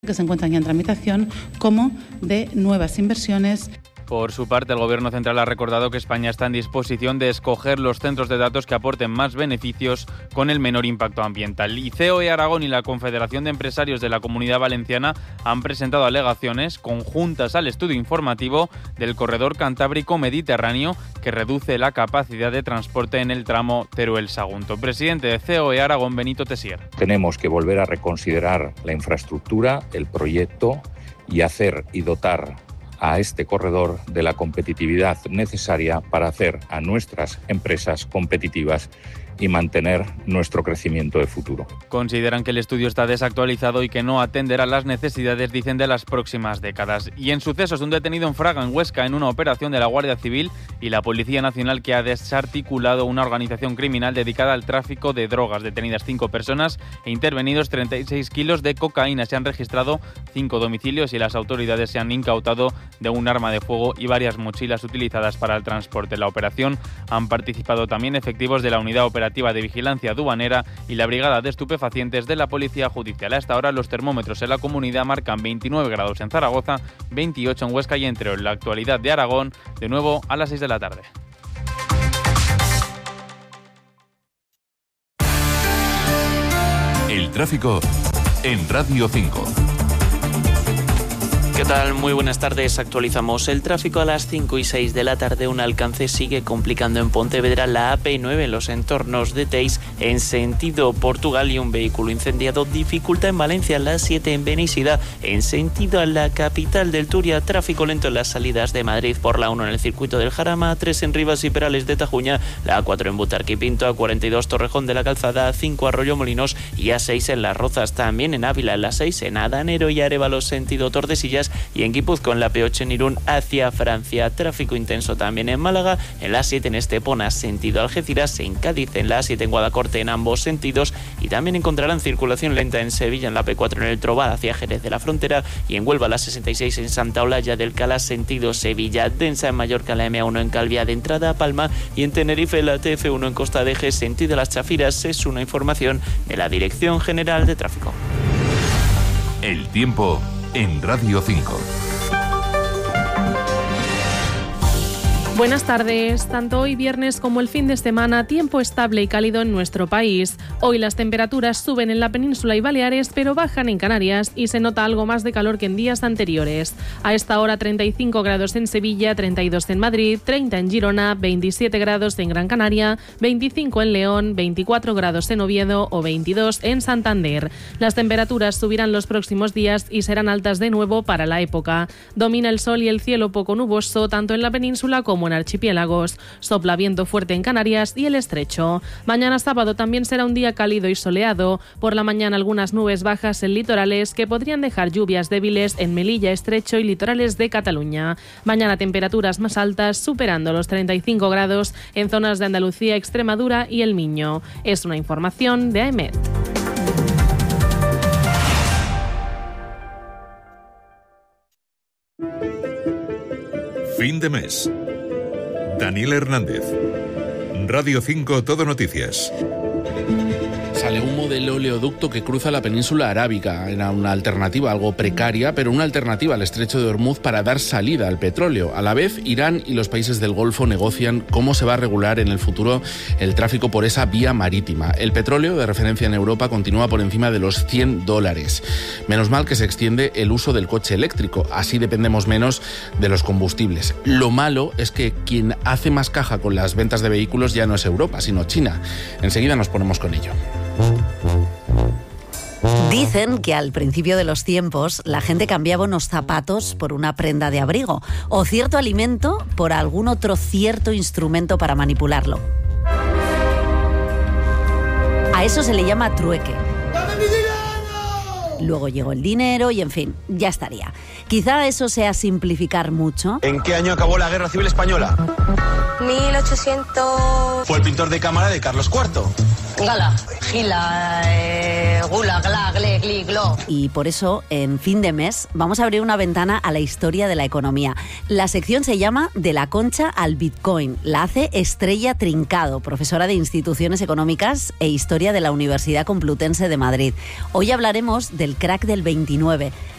que se encuentran ya en tramitación, como de nuevas inversiones. Por su parte, el Gobierno central ha recordado que España está en disposición de escoger los centros de datos que aporten más beneficios con el menor impacto ambiental. Y COE Aragón y la Confederación de Empresarios de la Comunidad Valenciana han presentado alegaciones conjuntas al estudio informativo del corredor cantábrico-mediterráneo que reduce la capacidad de transporte en el tramo Teruel-Sagunto. Presidente de COE Aragón, Benito Tesier. Tenemos que volver a reconsiderar la infraestructura, el proyecto y hacer y dotar a este corredor de la competitividad necesaria para hacer a nuestras empresas competitivas y mantener nuestro crecimiento de futuro. Consideran que el estudio está desactualizado y que no atenderá las necesidades, dicen, de las próximas décadas. Y en sucesos, un detenido en Fraga, en Huesca, en una operación de la Guardia Civil y la Policía Nacional, que ha desarticulado una organización criminal dedicada al tráfico de drogas. Detenidas 5 personas e intervenidos 36 kilos de cocaína. Se han registrado 5 domicilios y las autoridades se han incautado de un arma de fuego y varias mochilas utilizadas para el transporte. En la operación han participado también efectivos de la Unidad Operativa de Vigilancia Aduanera y la Brigada de Estupefacientes de la Policía Judicial. Hasta ahora los termómetros en la comunidad marcan 29 grados en Zaragoza, 28 en Huesca y en Teruel. La actualidad de Aragón, de nuevo a las 6 de la tarde. El tráfico en Radio 5. ¿Qué tal? Muy buenas tardes. Actualizamos el tráfico a las 5 y 6 de la tarde. Un alcance sigue complicando en Pontevedra la AP9 en los entornos de Teis en sentido Portugal y un vehículo incendiado dificulta en Valencia la 7 en Beneixida en sentido a la capital del Turia. Tráfico lento en las salidas de Madrid por la 1 en el circuito del Jarama, 3 en Rivas y Perales de Tajuña, la A4 en Butarque y Pinto, A42 Torrejón de la Calzada, A5 Arroyo Molinos y A6 en Las Rozas. También en Ávila, la 6 en Adanero y Arévalo sentido Tordesillas y en Guipúzcoa en la P8 en Irún hacia Francia. Tráfico intenso también en Málaga, en la A7 en Estepona sentido Algeciras, en Cádiz en la A7 en Guadacorte en ambos sentidos y también encontrarán circulación lenta en Sevilla en la P4 en el Trobal hacia Jerez de la Frontera y en Huelva la 66 en Santa Olalla del Cala sentido Sevilla. Densa en Mallorca la M1 en Calviá de entrada a Palma y en Tenerife la TF1 en Costa de Eje sentido Las Chafiras. Es una información de la Dirección General de Tráfico. El tiempo en Radio 5. Buenas tardes. Tanto hoy viernes como el fin de semana, tiempo estable y cálido en nuestro país. Hoy las temperaturas suben en la península y Baleares, pero bajan en Canarias y se nota algo más de calor que en días anteriores. A esta hora 35 grados en Sevilla, 32 en Madrid, 30 en Girona, 27 grados en Gran Canaria, 25 en León, 24 grados en Oviedo o 22 en Santander. Las temperaturas subirán los próximos días y serán altas de nuevo para la época. Domina el sol y el cielo poco nuboso tanto en la península como en archipiélagos. Sopla viento fuerte en Canarias y el Estrecho. Mañana sábado también será un día cálido y soleado. Por la mañana algunas nubes bajas en litorales que podrían dejar lluvias débiles en Melilla, Estrecho y litorales de Cataluña. Mañana temperaturas más altas superando los 35 grados en zonas de Andalucía, Extremadura y El Miño. Es una información de AEMET. Fin de mes. Daniel Hernández. Radio 5 Todo Noticias. Sale humo del oleoducto que cruza la península arábiga. Era una alternativa algo precaria, pero una alternativa al estrecho de Hormuz para dar salida al petróleo. A la vez, Irán y los países del Golfo negocian cómo se va a regular en el futuro el tráfico por esa vía marítima. El petróleo de referencia en Europa continúa por encima de los $100. Menos mal que se extiende el uso del coche eléctrico. Así dependemos menos de los combustibles. Lo malo es que quien hace más caja con las ventas de vehículos ya no es Europa, sino China. Enseguida nos ponemos con ello. Dicen que al principio de los tiempos la gente cambiaba unos zapatos por una prenda de abrigo o cierto alimento por algún otro cierto instrumento para manipularlo. A eso se le llama trueque. Luego llegó el dinero y, en fin, ya estaría. Quizá eso sea simplificar mucho. ¿En qué año acabó la Guerra Civil Española? 1800... Fue el pintor de cámara de Carlos IV. Gala, Gila, Gula, Gla, Gle, Gli, Glo. Y por eso, en fin de mes, vamos a abrir una ventana a la historia de la economía. La sección se llama De la Concha al Bitcoin. La hace Estrella Trincado, profesora de Instituciones Económicas e Historia de la Universidad Complutense de Madrid. Hoy hablaremos del crack del 29.